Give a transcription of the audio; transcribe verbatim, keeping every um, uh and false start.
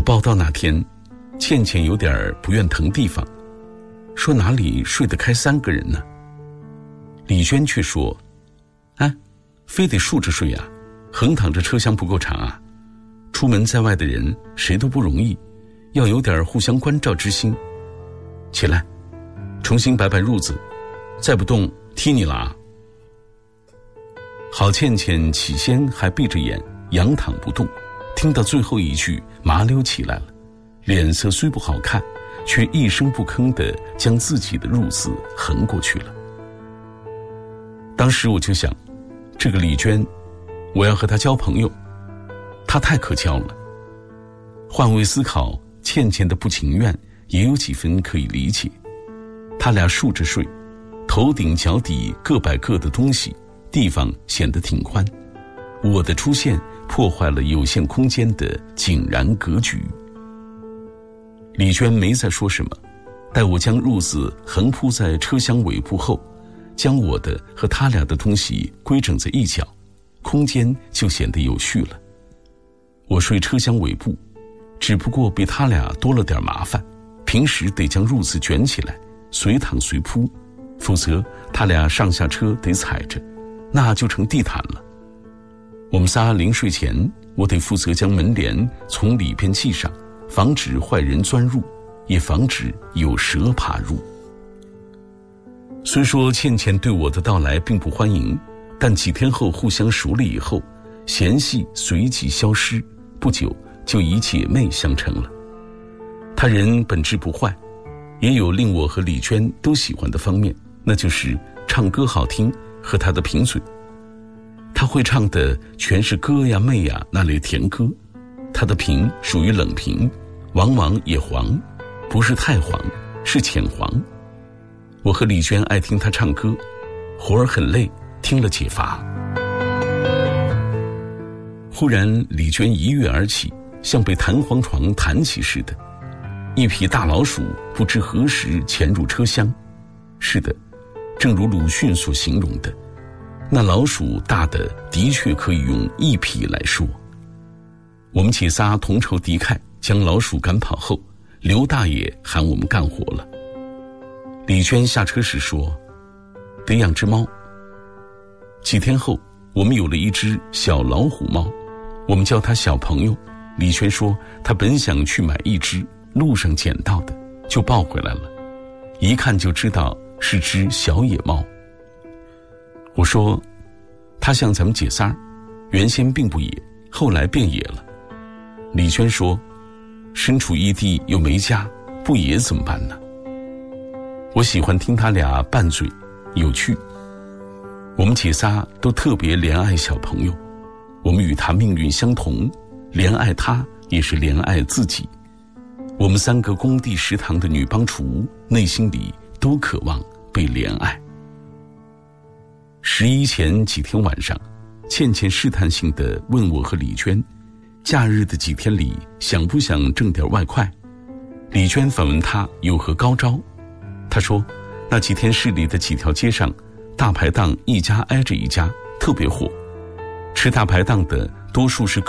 报到那天，倩倩有点不愿腾地方，说哪里睡得开三个人呢？李娟却说，哎，非得竖着睡啊，横躺着车厢不够长啊，出门在外的人谁都不容易，要有点互相关照之心。起来，重新摆摆褥子，再不动踢你了啊！郝倩倩起先还闭着眼仰躺不动，听到最后一句麻溜起来了，脸色虽不好看，却一声不吭地将自己的褥子横过去了。当时我就想，这个李娟，我要和她交朋友，她太可交了。换位思考，倩倩的不情愿也有几分可以理解。他俩竖着睡，头顶脚底各摆各的东西，地方显得挺宽。我的出现破坏了有限空间的井然格局。李娟没再说什么，待我将褥子横铺在车厢尾部后，将我的和他俩的东西规整在一角，空间就显得有序了。我睡车厢尾部，只不过比他俩多了点麻烦，平时得将褥子卷起来，随躺随铺，否则他俩上下车得踩着，那就成地毯了。我们仨临睡前，我得负责将门帘从里边系上，防止坏人钻入，也防止有蛇爬入。虽说倩倩对我的到来并不欢迎，但几天后互相熟了以后，嫌隙随即消失，不久就以姐妹相称了。她人本质不坏，也有令我和李娟都喜欢的方面，那就是唱歌好听和她的贫嘴。她会唱的全是哥呀妹呀那类甜歌，她的贫属于冷贫，往往也黄，不是太黄，是浅黄。我和李娟爱听她唱歌，活儿很累，听了解乏。忽然李娟一跃而起，像被弹簧床弹起似的，一匹大老鼠不知何时潜入车厢。是的，正如鲁迅所形容的，那老鼠大的的确可以用一匹来说。我们姐仨同仇敌忾，将老鼠赶跑后，刘大爷喊我们干活了。李娟下车时说，得养只猫。几天后，我们有了一只小老虎猫，我们叫它小朋友。李娟说她本想去买一只，路上捡到的，就抱回来了，一看就知道是只小野猫。我说它像咱们姐仨，原先并不野，后来变野了。李娟说，身处异地又没家，不野怎么办呢？我喜欢听他俩拌嘴，有趣。我们姐仨都特别怜爱小朋友，我们与他命运相同，怜爱他也是怜爱自己。我们三个工地食堂的女帮厨，内心里都渴望被怜爱。十一前几天晚上，倩倩试探性地问我和李娟，假日的几天里想不想挣点外快。李娟反问她有何高招，她说那几天市里的几条街上，大排档一家挨着一家，特别火，吃大排档的多数是